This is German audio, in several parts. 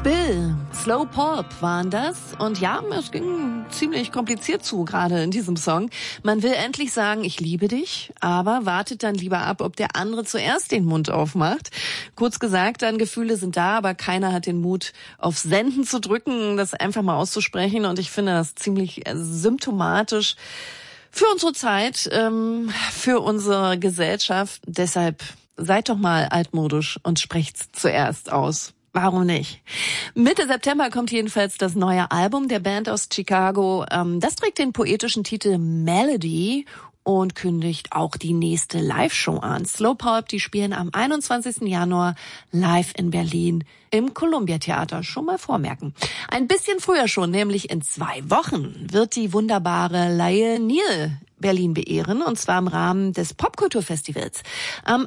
Bill, Slow Pulp waren das. Und ja, es ging ziemlich kompliziert zu, gerade in diesem Song. Man will endlich sagen, ich liebe dich, aber wartet dann lieber ab, ob der andere zuerst den Mund aufmacht. Kurz gesagt, dann Gefühle sind da, aber keiner hat den Mut, auf Senden zu drücken, das einfach mal auszusprechen. Und ich finde das ziemlich symptomatisch für unsere Zeit, für unsere Gesellschaft. Deshalb seid doch mal altmodisch und sprecht's zuerst aus. Warum nicht? Mitte September kommt jedenfalls das neue Album der Band aus Chicago. Das trägt den poetischen Titel Melody und kündigt auch die nächste Live-Show an. Slow Pulp, die spielen am 21. Januar live in Berlin im Columbia Theater. Schon mal vormerken. Ein bisschen früher schon, nämlich in 2 Wochen, wird die wunderbare Laie Neal Berlin beehren, und zwar im Rahmen des Popkulturfestivals. Am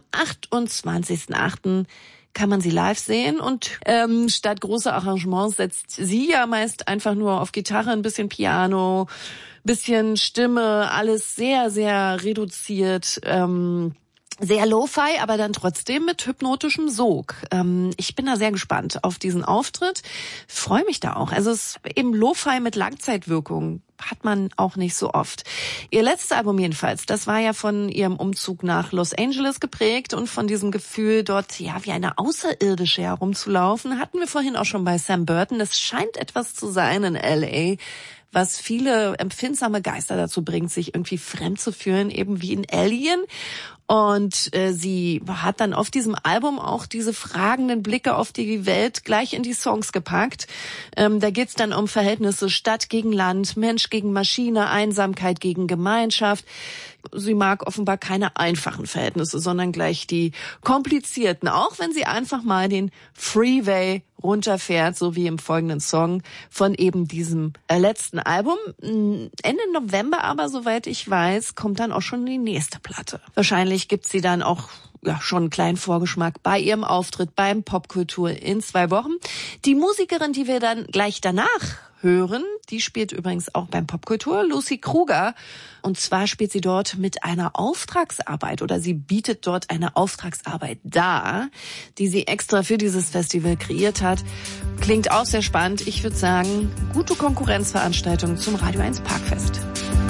28.08. kann man sie live sehen, und statt großer Arrangements setzt sie ja meist einfach nur auf Gitarre, ein bisschen Piano, bisschen Stimme, alles sehr, sehr reduziert, sehr Lo-Fi, aber dann trotzdem mit hypnotischem Sog. Ich bin da sehr gespannt auf diesen Auftritt, freue mich da auch. Also es ist eben Lo-Fi mit Langzeitwirkung, hat man auch nicht so oft. Ihr letztes Album jedenfalls, das war ja von ihrem Umzug nach Los Angeles geprägt und von diesem Gefühl, dort ja wie eine Außerirdische herumzulaufen. Hatten wir vorhin auch schon bei Sam Burton. Es scheint etwas zu sein in L.A., was viele empfindsame Geister dazu bringt, sich irgendwie fremd zu fühlen, eben wie in Alien. Und sie hat dann auf diesem Album auch diese fragenden Blicke auf die Welt gleich in die Songs gepackt. Da geht's dann um Verhältnisse Stadt gegen Land, Mensch gegen Maschine, Einsamkeit gegen Gemeinschaft. Sie mag offenbar keine einfachen Verhältnisse, sondern gleich die komplizierten, auch wenn sie einfach mal den Freeway runterfährt, so wie im folgenden Song von eben diesem letzten Album. Ende November aber, soweit ich weiß, kommt dann auch schon die nächste Platte. Wahrscheinlich gibt sie dann auch schon einen kleinen Vorgeschmack bei ihrem Auftritt beim Popkultur in 2 Wochen. Die Musikerin, die wir dann gleich danach hören, die spielt übrigens auch beim Popkultur, Lucy Kruger. Und zwar spielt sie dort mit einer Auftragsarbeit, oder sie bietet dort eine Auftragsarbeit dar, die sie extra für dieses Festival kreiert hat. Klingt auch sehr spannend. Ich würde sagen, gute Konkurrenzveranstaltung zum Radio 1 Parkfest.